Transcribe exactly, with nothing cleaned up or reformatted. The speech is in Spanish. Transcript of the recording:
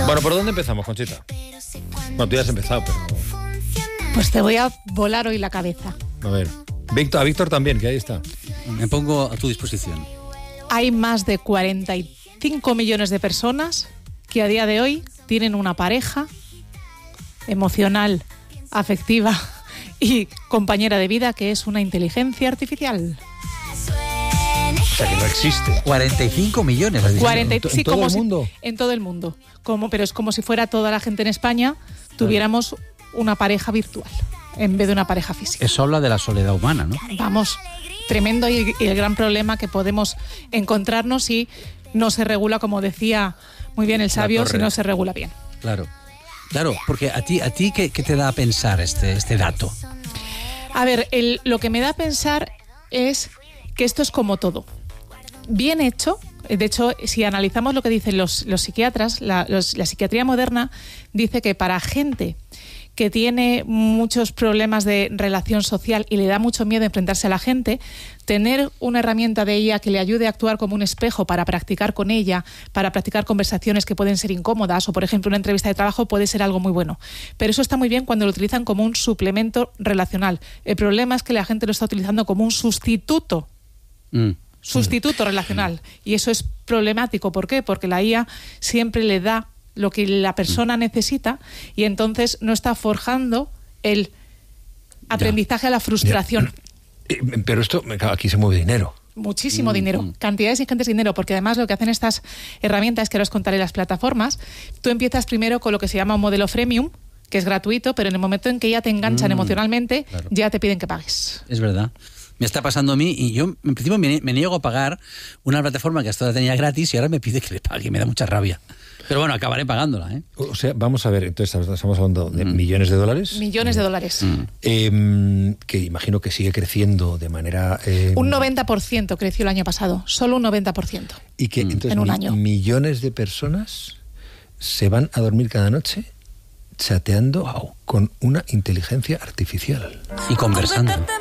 Bueno, ¿por dónde empezamos, Conchita? Bueno, tú ya has empezado, pero... Pues te voy a volar hoy la cabeza. A ver, Víctor, a Víctor también, que ahí está. Me pongo a tu disposición. Hay más de cuarenta y cinco millones de personas que a día de hoy tienen una pareja emocional, afectiva y compañera de vida que es una inteligencia artificial. O sea, que no existe. cuarenta y cinco millones. cuarenta, ¿En, to- sí, en todo como el si- mundo? En todo el mundo. Como, pero es como si fuera toda la gente en España tuviéramos una pareja virtual en vez de una pareja física. Eso habla de la soledad humana, ¿no? Vamos, tremendo y, y el gran problema que podemos encontrarnos si no se regula, como decía muy bien el sabio, torre. si no se regula bien. Claro. Claro, porque a ti, a ti ¿qué, qué te da a pensar este, este dato? A ver, el, lo que me da a pensar es que esto es como todo. Bien hecho, de hecho, si analizamos lo que dicen los, los psiquiatras, la, los, la psiquiatría moderna dice que para gente que tiene muchos problemas de relación social y le da mucho miedo enfrentarse a la gente, tener una herramienta de ella que le ayude a actuar como un espejo para practicar con ella, para practicar conversaciones que pueden ser incómodas o, por ejemplo, una entrevista de trabajo puede ser algo muy bueno. Pero eso está muy bien cuando lo utilizan como un suplemento relacional. El problema es que la gente lo está utilizando como un sustituto. Mm. Sustituto relacional. Y eso es problemático. ¿Por qué? Porque la I A siempre le da lo que la persona necesita y entonces no está forjando el aprendizaje a la frustración. Eh, Pero esto, claro, aquí se mueve dinero. Muchísimo Mm, dinero, mm. cantidades ingentes de dinero, porque además lo que hacen estas herramientas, que ahora os contaré las plataformas, tú empiezas primero con lo que se llama un modelo freemium, que es gratuito, pero en el momento en que ya te enganchan Mm, emocionalmente, claro. ya te piden que pagues. Es verdad. Me está pasando a mí y yo en principio me, me niego a pagar una plataforma que hasta ahora tenía gratis y ahora me pide que le pague. Me da mucha rabia. Pero bueno, acabaré pagándola, ¿eh? O sea, vamos a ver, entonces estamos hablando de Mm. millones de dólares. Millones de dólares. Mm. Eh, que imagino que sigue creciendo de manera... eh, Un noventa por ciento creció el año pasado, solo un noventa por ciento. Y que Mm. entonces En un mi- año. millones de personas se van a dormir cada noche chateando con una inteligencia artificial. Y conversando.